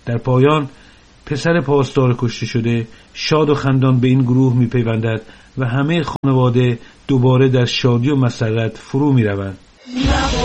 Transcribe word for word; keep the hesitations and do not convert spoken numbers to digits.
در پایان پسر پاسدار کشته شده شاد و خندان به این گروه می پیوندد و همه خانواده دوباره در شادی و مسرت فرو می روند.